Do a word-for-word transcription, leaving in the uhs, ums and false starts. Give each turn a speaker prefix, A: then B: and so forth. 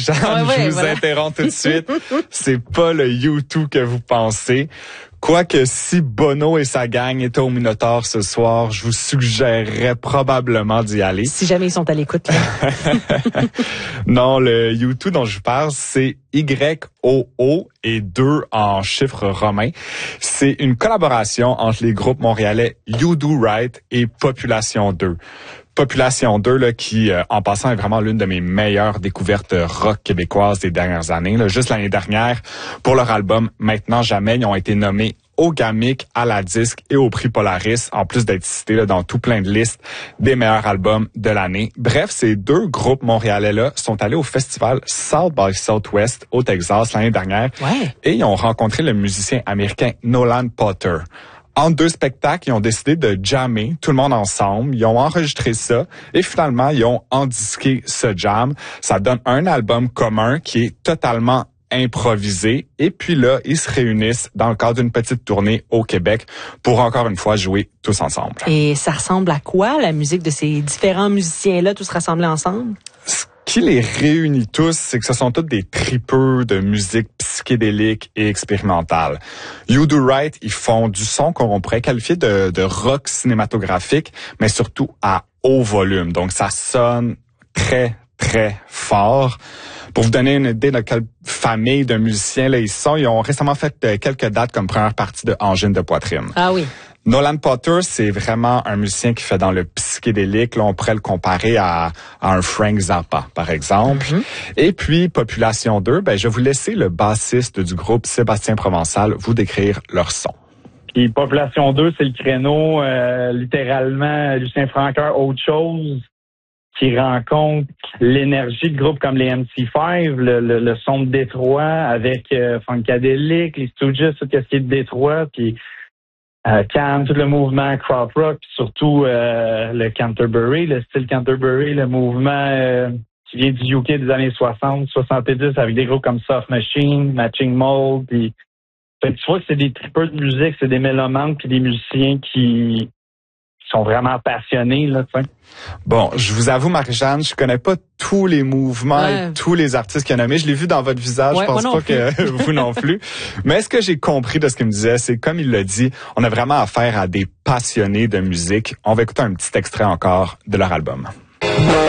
A: Marie-Jeanne,
B: ouais,
A: je
B: ouais,
A: vous
B: voilà.
A: interromps tout de suite. C'est pas le U deux que vous pensez. Quoique si Bono et sa gang étaient au Minotaur ce soir, je vous suggérerais probablement d'y aller.
B: Si jamais ils sont à l'écoute, là.
A: Non, le U deux dont je vous parle, c'est Y O O et deux en chiffres romains. C'est une collaboration entre les groupes montréalais You Do Right et Population deux. Population deux, là, qui, euh, en passant, est vraiment l'une de mes meilleures découvertes rock québécoises des dernières années. Là. Juste l'année dernière, pour leur album Maintenant Jamais, ils ont été nommés au Gamic, à la Disque et au prix Polaris, en plus d'être cités là, dans tout plein de listes des meilleurs albums de l'année. Bref, ces deux groupes montréalais-là sont allés au festival South by Southwest au Texas l'année dernière
B: Ouais.
A: et ils ont rencontré le musicien américain Nolan Potter. En deux spectacles, ils ont décidé de jammer tout le monde ensemble. Ils ont enregistré ça et finalement, ils ont endisqué ce jam. Ça donne un album commun qui est totalement improvisé. Et puis là, ils se réunissent dans le cadre d'une petite tournée au Québec pour encore une fois jouer tous ensemble.
B: Et ça ressemble à quoi, la musique de ces différents musiciens-là, tous rassemblés ensemble?
A: Ce qui les réunit tous, c'est que ce sont tous des tripeux de musique psychédélique et expérimentale. You Do Right, ils font du son qu'on pourrait qualifier de, de rock cinématographique, mais surtout à haut volume. Donc, ça sonne très, très fort. Pour vous donner une idée de quelle famille de musiciens là, ils sont, ils ont récemment fait quelques dates comme première partie de Angine de poitrine.
B: Ah oui.
A: Nolan Potter, c'est vraiment un musicien qui fait dans le psychédélique. Là, on pourrait le comparer à, à un Frank Zappa, par exemple. Mm-hmm. Et puis, Population deux, ben, je vais vous laisser le bassiste du groupe, Sébastien Provençal, vous décrire leur son.
C: Puis Population deux, c'est le créneau, euh, littéralement, Lucien Francoeur, autre chose, qui rencontre l'énergie de groupes comme les M C cinq, le, le, le son de Détroit avec euh, Funkadelic, les Stooges, tout ce qui est de Détroit, puis Euh, Can, tout le mouvement krautrock, puis surtout euh, le Canterbury, le style Canterbury, le mouvement euh, qui vient du U K des années soixante, soixante-dix, avec des groupes comme Soft Machine, Matching Mold, puis fait que tu vois que c'est des tripeurs de musique, c'est des mélomanes, puis des musiciens qui, qui sont vraiment passionnés, là, tu sais.
A: Bon, je vous avoue, Marie-Jeanne, je connais pas tous les mouvements ouais. et tous les artistes qu'il y a nommés. Je l'ai vu dans votre visage,
B: ouais,
A: je pense pas
B: plus.
A: que vous non plus. Mais ce que j'ai compris de ce qu'il me disait, c'est comme il l'a dit, on a vraiment affaire à des passionnés de musique. On va écouter un petit extrait encore de leur album.